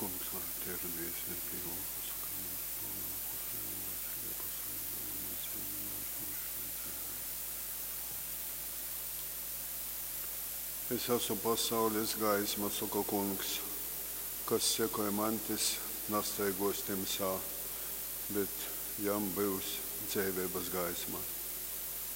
kungs, lai tie ir dievs, pievilkos. Es esmu pasaules gaisma, saka kungs, kas sekoja mantis nasteigos timsā, bet jam būs dzīvības gaisma.